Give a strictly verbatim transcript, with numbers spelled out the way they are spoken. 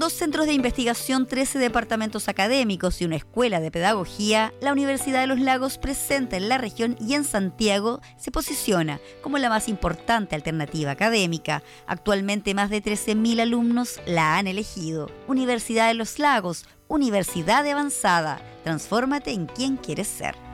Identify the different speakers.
Speaker 1: dos centros de investigación, trece departamentos académicos y una escuela de pedagogía, la Universidad de los Lagos, presente en la región y en Santiago, se posiciona como la más importante alternativa académica. Actualmente más de trece mil alumnos la han elegido. Universidad de los Lagos, universidad de avanzada. Transfórmate en quien quieres ser.